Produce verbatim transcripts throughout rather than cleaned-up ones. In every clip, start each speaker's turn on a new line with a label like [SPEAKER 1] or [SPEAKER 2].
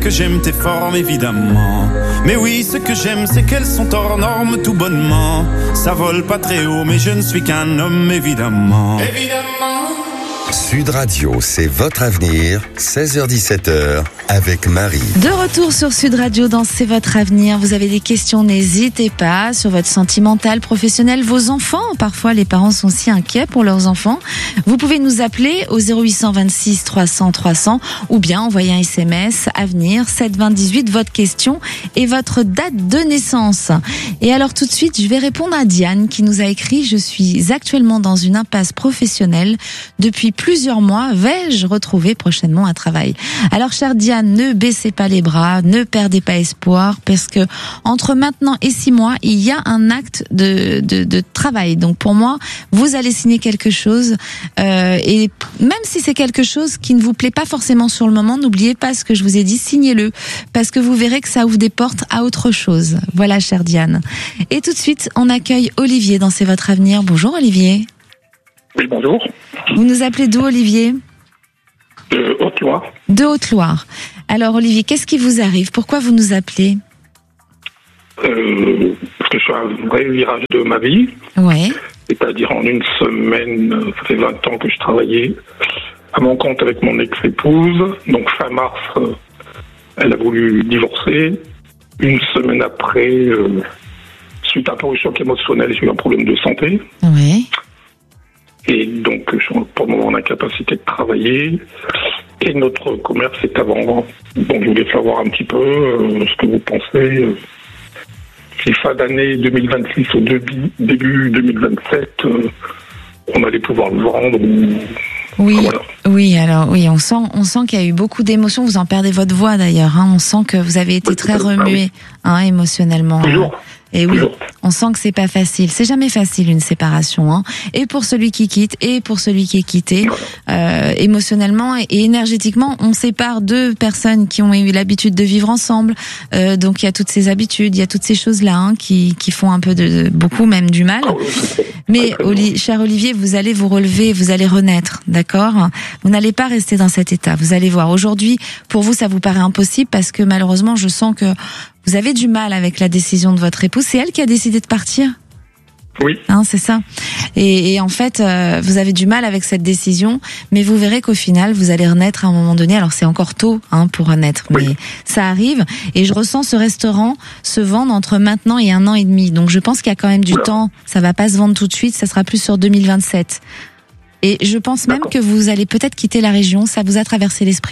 [SPEAKER 1] que j'aime tes formes, évidemment. Mais oui, ce que j'aime, c'est qu'elles sont hors normes tout bonnement. Ça vole pas très haut, mais je ne suis qu'un homme, évidemment. Évidemment.
[SPEAKER 2] Sud Radio, c'est votre avenir, seize heures dix-sept heures, avec Marie.
[SPEAKER 3] De retour sur Sud Radio dans C'est votre avenir. Vous avez des questions, n'hésitez pas, sur votre sentimental, professionnel, vos enfants. Parfois, les parents sont si inquiets pour leurs enfants. Vous pouvez nous appeler au zéro huit cent vingt-six trois cents trois cents ou bien envoyer un S M S avenir sept vingt dix-huit, votre question et votre date de naissance. Et alors tout de suite, je vais répondre à Diane qui nous a écrit « Je suis actuellement dans une impasse professionnelle depuis plusieurs mois, vais-je retrouver prochainement un travail ?» Alors, chère Diane, ne baissez pas les bras, ne perdez pas espoir, parce que entre maintenant et six mois, il y a un acte de, de, de travail. Donc, pour moi, vous allez signer quelque chose, euh, et même si c'est quelque chose qui ne vous plaît pas forcément sur le moment, n'oubliez pas ce que je vous ai dit, signez-le, parce que vous verrez que ça ouvre des portes à autre chose. Voilà, chère Diane. Et tout de suite, on accueille Olivier dans C'est votre avenir. Bonjour, Olivier.
[SPEAKER 4] Oui, bonjour.
[SPEAKER 3] Vous nous appelez d'où, Olivier ?
[SPEAKER 4] De Haute-Loire.
[SPEAKER 3] De Haute-Loire. Alors, Olivier, qu'est-ce qui vous arrive ? Pourquoi vous nous appelez ?
[SPEAKER 4] euh, Parce que je suis à un vrai virage de ma vie.
[SPEAKER 3] Ouais.
[SPEAKER 4] C'est-à-dire en une semaine, ça fait vingt ans que je travaillais à mon compte avec mon ex-épouse. Donc fin mars, euh, elle a voulu divorcer. Une semaine après, euh, suite à un choc émotionnel, j'ai eu un problème de santé.
[SPEAKER 3] Oui.
[SPEAKER 4] Et donc, je suis pour le moment en incapacité de travailler. Et notre commerce est avant. Donc, je voulais savoir un petit peu euh, ce que vous pensez. Euh, si fin d'année deux mille vingt-six au début, début deux mille vingt-sept, euh, on allait pouvoir le vendre. Ou...
[SPEAKER 3] Oui,
[SPEAKER 4] voilà.
[SPEAKER 3] oui. Alors, oui, on sent, on sent qu'il y a eu beaucoup d'émotions. Vous en perdez votre voix d'ailleurs. Hein. On sent que vous avez été
[SPEAKER 4] Oui,
[SPEAKER 3] très
[SPEAKER 4] remué,
[SPEAKER 3] remué, hein, émotionnellement.
[SPEAKER 4] Toujours.
[SPEAKER 3] Et oui,
[SPEAKER 4] Toujours.
[SPEAKER 3] on sent que c'est pas facile. C'est jamais facile une séparation, hein. Et pour celui qui quitte, et pour celui qui est quitté, euh, émotionnellement et énergétiquement, on sépare deux personnes qui ont eu l'habitude de vivre ensemble. Euh, donc il y a toutes ces habitudes, il y a toutes ces choses-là hein, qui qui font un peu de, de beaucoup même du mal. Mais Oli, cher Olivier, vous allez vous relever, vous allez renaître, d'accord ? Vous n'allez pas rester dans cet état. Vous allez voir. Aujourd'hui, pour vous, ça vous paraît impossible parce que malheureusement, je sens que vous avez du mal avec la décision de votre épouse. C'est elle qui a décidé de partir ?
[SPEAKER 4] Oui.
[SPEAKER 3] Hein, c'est ça. Et, et en fait, euh, vous avez du mal avec cette décision, mais vous verrez qu'au final, vous allez renaître à un moment donné. Alors c'est encore tôt hein, pour renaître,
[SPEAKER 4] oui.
[SPEAKER 3] mais ça arrive. Et je ressens ce restaurant se vendre entre maintenant et un an et demi. Donc je pense qu'il y a quand même du
[SPEAKER 4] Oula.
[SPEAKER 3] temps. Ça va pas se vendre tout de suite. Ça sera plus sur deux mille vingt-sept. Et je pense même
[SPEAKER 4] D'accord.
[SPEAKER 3] que vous allez peut-être quitter la région. Ça vous a traversé l'esprit ?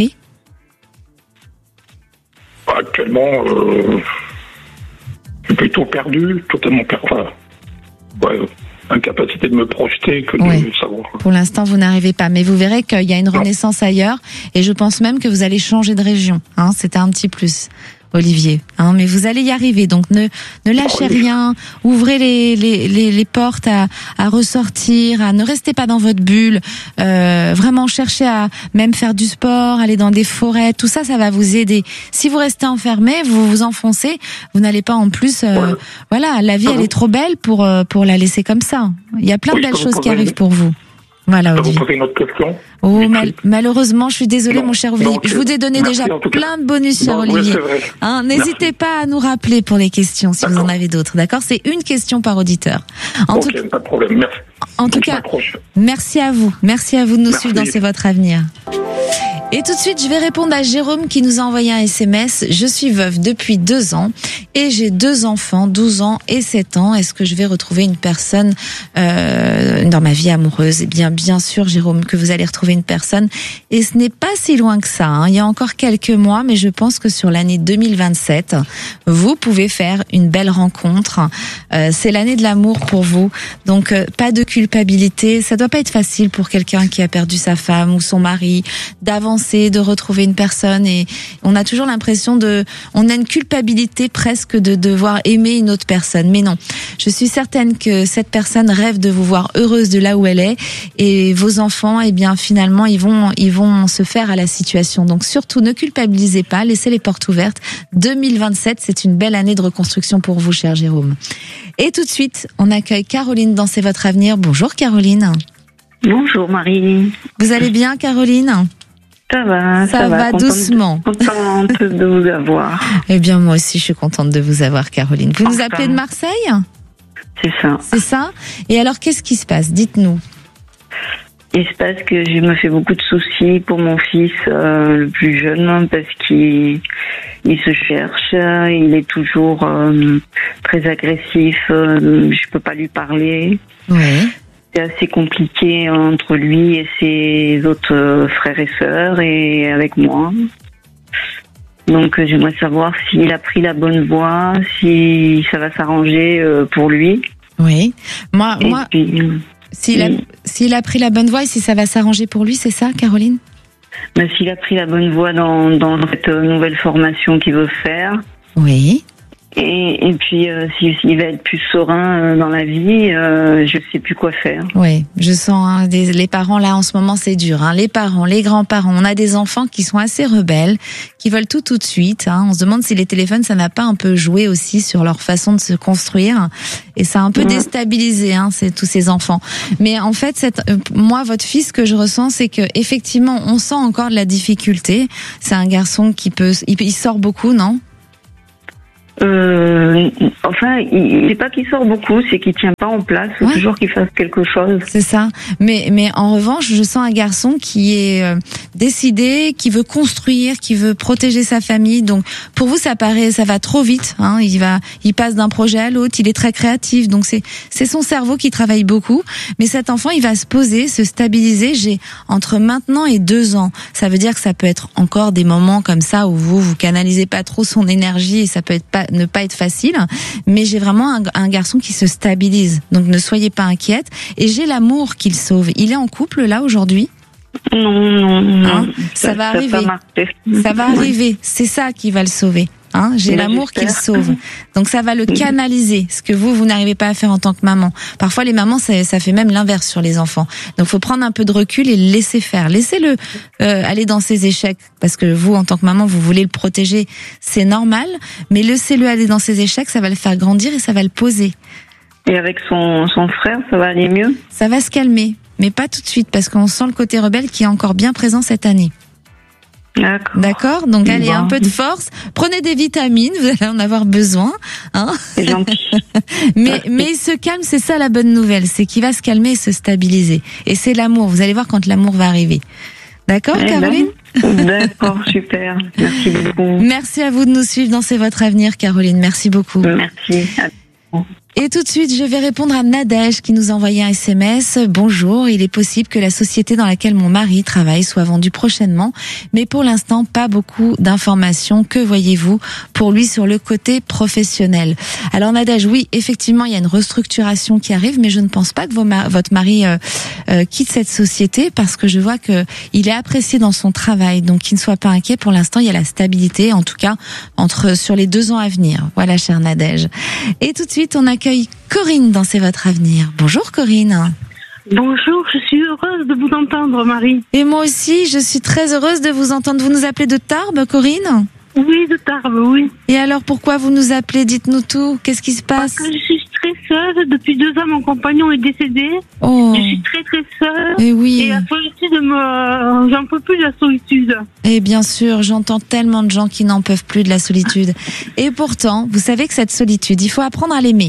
[SPEAKER 4] Actuellement, euh, je suis plutôt perdu, totalement perdu. Enfin, ouais, incapacité de me projeter que de
[SPEAKER 3] Oui.
[SPEAKER 4] savoir.
[SPEAKER 3] Pour l'instant, vous n'arrivez pas, mais vous verrez qu'il y a une renaissance ailleurs, et je pense même que vous allez changer de région. Hein, c'est un petit plus, Olivier. Hein, mais vous allez y arriver, donc ne ne lâchez rien. Ouvrez les les les, les portes à à ressortir, à ne restez pas dans votre bulle. Euh, vraiment cherchez à même faire du sport, aller dans des forêts. Tout ça, ça va vous aider. Si vous restez enfermé, vous vous enfoncez, vous n'allez pas en plus. Euh,
[SPEAKER 4] Ouais.
[SPEAKER 3] Voilà, la vie elle est trop belle pour euh, pour la laisser comme ça. Il y a plein
[SPEAKER 4] Oui,
[SPEAKER 3] de
[SPEAKER 4] je
[SPEAKER 3] belles
[SPEAKER 4] peux vous
[SPEAKER 3] choses qui
[SPEAKER 4] poser
[SPEAKER 3] arrivent
[SPEAKER 4] une-
[SPEAKER 3] pour vous. Voilà,
[SPEAKER 4] Je peux vous
[SPEAKER 3] Olivier.
[SPEAKER 4] poser une autre question.
[SPEAKER 3] Oh,
[SPEAKER 4] Vite
[SPEAKER 3] mal-
[SPEAKER 4] fait.
[SPEAKER 3] malheureusement, je suis désolée,
[SPEAKER 4] Non,
[SPEAKER 3] mon cher Olivier.
[SPEAKER 4] non, ok.
[SPEAKER 3] Je vous ai donné
[SPEAKER 4] Merci,
[SPEAKER 3] déjà
[SPEAKER 4] en tout cas.
[SPEAKER 3] plein de bonus, cher
[SPEAKER 4] Non, oui,
[SPEAKER 3] Olivier.
[SPEAKER 4] c'est vrai.
[SPEAKER 3] Hein, n'hésitez
[SPEAKER 4] Merci.
[SPEAKER 3] pas à nous rappeler pour les questions si vous en
[SPEAKER 4] D'accord.
[SPEAKER 3] avez d'autres. D'accord ? C'est une question par auditeur. En
[SPEAKER 4] Ok,
[SPEAKER 3] tout,
[SPEAKER 4] pas de problème. Merci.
[SPEAKER 3] en tout
[SPEAKER 4] Je
[SPEAKER 3] cas,
[SPEAKER 4] m'accroche.
[SPEAKER 3] merci à vous. Merci à vous de nous
[SPEAKER 4] Merci.
[SPEAKER 3] suivre dans C'est votre avenir. Et tout de suite, je vais répondre à Jérôme qui nous a envoyé un S M S. Je suis veuve depuis deux ans et j'ai deux enfants, douze ans et sept ans. Est-ce que je vais retrouver une personne euh, dans ma vie amoureuse ? Eh bien, bien sûr, Jérôme, que vous allez retrouver une personne. Et ce n'est pas si loin que ça. Hein. Il y a encore quelques mois, mais je pense que sur l'année deux mille vingt-sept, vous pouvez faire une belle rencontre. Euh, c'est l'année de l'amour pour vous. Donc, euh, pas de culpabilité. Ça doit pas être facile pour quelqu'un qui a perdu sa femme ou son mari d'avancer, de retrouver une personne. Et on a toujours l'impression de... On a une culpabilité presque de devoir aimer une autre personne. Mais non, je suis certaine que cette personne rêve de vous voir heureuse de là où elle est. Et vos enfants, eh bien, finalement, ils vont, ils vont se faire à la situation. Donc, surtout, ne culpabilisez pas. Laissez les portes ouvertes. deux mille vingt-sept, c'est une belle année de reconstruction pour vous, cher Jérôme. Et tout de suite, on accueille Caroline dans C'est votre avenir. Bonjour, Caroline.
[SPEAKER 5] Bonjour Marie.
[SPEAKER 3] Vous allez bien, Caroline ?
[SPEAKER 5] Ça va,
[SPEAKER 3] Ça
[SPEAKER 5] ça,
[SPEAKER 3] va
[SPEAKER 5] contente-
[SPEAKER 3] doucement.
[SPEAKER 5] Contente de vous avoir.
[SPEAKER 3] Eh bien, moi aussi, je suis contente de vous avoir, Caroline. Vous nous
[SPEAKER 5] Enfin.
[SPEAKER 3] appelez de Marseille?
[SPEAKER 5] C'est ça.
[SPEAKER 3] C'est ça? Et alors, qu'est-ce qui se passe? Dites-nous.
[SPEAKER 5] Il se passe que je me fais beaucoup de soucis pour mon fils, euh, le plus jeune, parce qu'il il se cherche, il est toujours euh, très agressif, euh, je peux pas lui parler.
[SPEAKER 3] Oui.
[SPEAKER 5] C'est assez compliqué entre lui et ses autres euh, frères et sœurs et avec moi. Donc euh, j'aimerais savoir s'il a pris la bonne voie, si ça va s'arranger euh, pour lui.
[SPEAKER 3] Oui. Moi,
[SPEAKER 5] Et
[SPEAKER 3] moi,
[SPEAKER 5] puis, euh,
[SPEAKER 3] s'il a,
[SPEAKER 5] oui.
[SPEAKER 3] s'il a pris la bonne voie et si ça va s'arranger pour lui, c'est ça, Caroline?
[SPEAKER 5] ben, s'il a pris la bonne voie dans, dans cette euh, nouvelle formation qu'il veut faire,
[SPEAKER 3] Oui.
[SPEAKER 5] et, et puis euh, s'il s'il va être plus serein euh, dans la vie, euh, je sais plus quoi faire.
[SPEAKER 3] Oui, je sens hein, des- les parents là en ce moment c'est dur. Hein. Les parents, les grands-parents, on a des enfants qui sont assez rebelles, qui veulent tout tout de suite. Hein. On se demande si les téléphones ça n'a pas un peu joué aussi sur leur façon de se construire et ça a un peu
[SPEAKER 5] Ouais.
[SPEAKER 3] déstabilisé hein, c'est, tous ces enfants. Mais en fait, cette, euh, moi votre fils, ce que je ressens, c'est que effectivement on sent encore de la difficulté. C'est un garçon qui peut, il, il sort beaucoup, non?
[SPEAKER 5] Euh, enfin, il c'est pas qu'il sort beaucoup, c'est qu'il tient pas en place. Il faut
[SPEAKER 3] Ouais.
[SPEAKER 5] toujours qu'il fasse quelque chose.
[SPEAKER 3] C'est ça. Mais, mais en revanche, je sens un garçon qui est euh, décidé, qui veut construire, qui veut protéger sa famille. Donc, pour vous, ça paraît, ça va trop vite. Hein. Il va, il passe d'un projet à l'autre. Il est très créatif. Donc, c'est, c'est son cerveau qui travaille beaucoup. Mais cet enfant, il va se poser, se stabiliser. J'ai entre maintenant et deux ans. Ça veut dire que ça peut être encore des moments comme ça où vous, vous canalisez pas trop son énergie et ça peut être pas, ne pas être facile. Mais j'ai vraiment un, un garçon qui se stabilise. Donc, ne soyez pas inquiète. Et j'ai l'amour qu'il sauve. Il est en couple là aujourd'hui.
[SPEAKER 5] Non, non, non.
[SPEAKER 3] Hein, ça va
[SPEAKER 5] a
[SPEAKER 3] arriver.
[SPEAKER 5] pas marché.
[SPEAKER 3] Ça va
[SPEAKER 5] Ouais.
[SPEAKER 3] arriver. C'est ça qui va le sauver. Hein, j'ai
[SPEAKER 5] Ben,
[SPEAKER 3] l'amour qu'il
[SPEAKER 5] j'espère.
[SPEAKER 3] sauve. Donc ça va le canaliser, ce que vous, vous n'arrivez pas à faire en tant que maman. Parfois, les mamans, ça, ça fait même l'inverse sur les enfants. Donc faut prendre un peu de recul et le laisser faire. Laissez-le euh, aller dans ses échecs, parce que vous, en tant que maman, vous voulez le protéger. C'est normal, mais laissez-le aller dans ses échecs, ça va le faire grandir et ça va le poser.
[SPEAKER 5] Et avec son, son frère, ça va aller mieux?
[SPEAKER 3] Ça va se calmer, mais pas tout de suite, parce qu'on sent le côté rebelle qui est encore bien présent cette année.
[SPEAKER 5] D'accord.
[SPEAKER 3] D'accord? Donc allez,
[SPEAKER 5] Bon.
[SPEAKER 3] un peu de force. Prenez des vitamines, vous allez en avoir besoin. Hein?
[SPEAKER 5] C'est gentil.
[SPEAKER 3] Mais, mais il se calme, c'est ça la bonne nouvelle, c'est qu'il va se calmer et se stabiliser. Et c'est l'amour, vous allez voir quand l'amour va arriver. D'accord,
[SPEAKER 5] Eh ben,
[SPEAKER 3] Caroline?
[SPEAKER 5] D'accord, super. Merci beaucoup.
[SPEAKER 3] Merci à vous de nous suivre dans C'est votre avenir, Caroline. Merci beaucoup.
[SPEAKER 5] Merci. À
[SPEAKER 3] Et tout de suite, je vais répondre à Nadège qui nous a envoyé un S M S. Bonjour, il est possible que la société dans laquelle mon mari travaille soit vendue prochainement, mais pour l'instant, pas beaucoup d'informations. Que voyez-vous pour lui sur le côté professionnel? Alors Nadège, oui, effectivement, il y a une restructuration qui arrive, mais je ne pense pas que vos ma- votre mari euh, euh, quitte cette société parce que je vois que il est apprécié dans son travail, donc qu'il ne soit pas inquiet. Pour l'instant, il y a la stabilité, en tout cas, entre sur les deux ans à venir. Voilà, chère Nadège. Et tout de suite, on accueille Corinne dans C'est votre avenir. Bonjour Corinne.
[SPEAKER 6] Bonjour, je suis heureuse de vous entendre, Marie.
[SPEAKER 3] Et moi aussi, je suis très heureuse de vous entendre. Vous nous appelez de Tarbes, Corinne?
[SPEAKER 6] Oui, de Tarbes, oui.
[SPEAKER 3] Et alors, pourquoi vous nous appelez? Dites-nous tout. Qu'est-ce qui se passe?
[SPEAKER 6] Parce que je suis très seule. Depuis deux ans, mon compagnon est décédé.
[SPEAKER 3] Oh,
[SPEAKER 6] Je suis très, très seule.
[SPEAKER 3] et
[SPEAKER 6] Et
[SPEAKER 3] oui.
[SPEAKER 6] la solitude me... J'en peux plus de la solitude.
[SPEAKER 3] Et bien sûr, j'entends tellement de gens qui n'en peuvent plus de la solitude. Et pourtant, vous savez que cette solitude, il faut apprendre à l'aimer.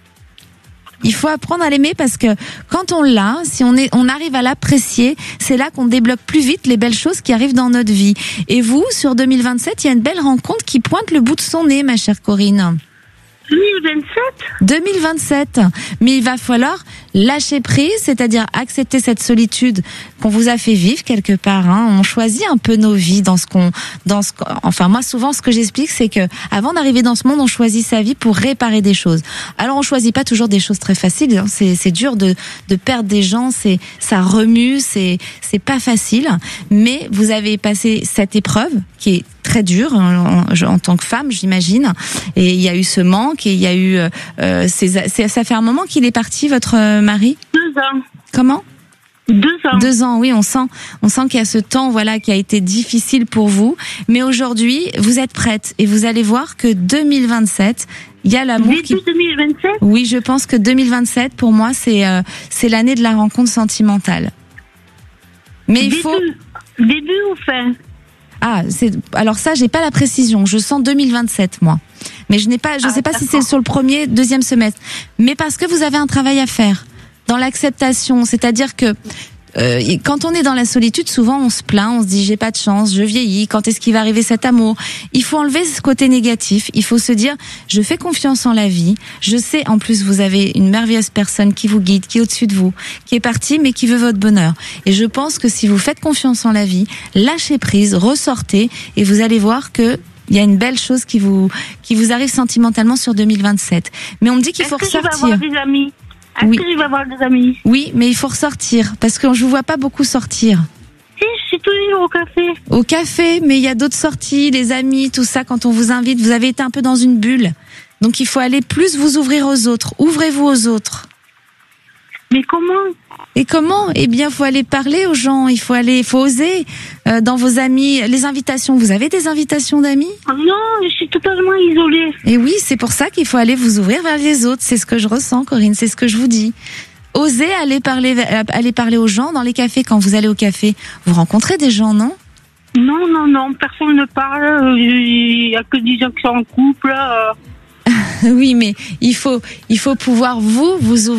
[SPEAKER 3] Il faut apprendre à l'aimer parce que quand on l'a, si on est, on arrive à l'apprécier, c'est là qu'on débloque plus vite les belles choses qui arrivent dans notre vie. Et vous, sur deux mille vingt-sept, il y a une belle rencontre qui pointe le bout de son nez, ma chère Corinne.
[SPEAKER 6] deux mille vingt-sept
[SPEAKER 3] deux mille vingt-sept. Mais il va falloir lâcher prise, c'est-à-dire accepter cette solitude qu'on vous a fait vivre quelque part. Hein. On choisit un peu nos vies dans ce qu'on, dans ce, enfin moi souvent ce que j'explique c'est que avant d'arriver dans ce monde, on choisit sa vie pour réparer des choses. Alors on choisit pas toujours des choses très faciles. Hein. C'est, c'est dur de, de perdre des gens, c'est, ça remue, c'est, c'est pas facile. Mais vous avez passé cette épreuve qui est très dure en, en, en tant que femme, j'imagine. Et il y a eu ce manque et il y a eu, euh, ces, c'est, ça fait un moment qu'il est parti, votre euh, mari?
[SPEAKER 6] Deux ans.
[SPEAKER 3] Comment?
[SPEAKER 6] Deux ans.
[SPEAKER 3] Deux ans, oui, on sent, on sent qu'il y a ce temps, voilà, qui a été difficile pour vous. Mais aujourd'hui, vous êtes prête et vous allez voir que deux mille vingt-sept, il y a l'amour
[SPEAKER 6] Début
[SPEAKER 3] qui.
[SPEAKER 6] deux mille vingt-sept.
[SPEAKER 3] Oui, je pense que deux mille vingt-sept, pour moi, c'est euh, c'est l'année de la rencontre sentimentale. Mais il
[SPEAKER 6] Début.
[SPEAKER 3] faut.
[SPEAKER 6] Début ou fin?
[SPEAKER 3] Ah, c'est alors ça, j'ai pas la précision. Je sens deux mille vingt-sept, moi. Mais je n'ai pas, je
[SPEAKER 6] Ah,
[SPEAKER 3] sais pas si
[SPEAKER 6] d'accord.
[SPEAKER 3] c'est sur le premier, deuxième semestre. Mais parce que vous avez un travail à faire dans l'acceptation, c'est-à-dire que euh, quand on est dans la solitude, souvent on se plaint, on se dit j'ai pas de chance, je vieillis. Quand est-ce qu'il va arriver cet amour? Il faut enlever ce côté négatif. Il faut se dire je fais confiance en la vie. Je sais en plus vous avez une merveilleuse personne qui vous guide, qui est au-dessus de vous, qui est partie mais qui veut votre bonheur. Et je pense que si vous faites confiance en la vie, lâchez prise, ressortez et vous allez voir que il y a une belle chose qui vous qui vous arrive sentimentalement sur deux mille vingt-sept. Mais on me dit qu'il faut
[SPEAKER 6] Est-ce que je vais
[SPEAKER 3] ressortir.
[SPEAKER 6] avoir des amis? Est-ce
[SPEAKER 3] Oui.
[SPEAKER 6] que je vais avoir des amis?
[SPEAKER 3] Oui, mais il faut ressortir parce que je vous vois pas beaucoup sortir.
[SPEAKER 6] Si, je suis toujours au café.
[SPEAKER 3] Au café, mais il y a d'autres sorties, les amis, tout ça. Quand on vous invite, vous avez été un peu dans une bulle. Donc il faut aller plus vous ouvrir aux autres. Ouvrez-vous aux autres.
[SPEAKER 6] Mais comment?
[SPEAKER 3] Et comment? Eh bien, il faut aller parler aux gens. Il faut aller, il faut oser euh, dans vos amis. Les invitations. Vous avez des invitations d'amis?
[SPEAKER 6] Non, je suis totalement isolée.
[SPEAKER 3] Et oui, c'est pour ça qu'il faut aller vous ouvrir vers les autres. C'est ce que je ressens, Corinne. C'est ce que je vous dis. Osez aller parler, aller parler aux gens dans les cafés. Quand vous allez au café, vous rencontrez des gens, non?
[SPEAKER 6] Non, non, non, personne ne parle. Il y a que des gens qui sont en couple. euh.
[SPEAKER 3] Oui, mais il faut, il faut pouvoir vous, vous ouvrir.